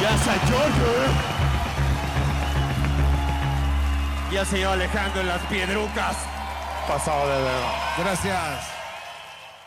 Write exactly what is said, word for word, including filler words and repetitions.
Gracias, George. Y al señor Alejandro en las piedrucas. Pasado de verdad. Gracias.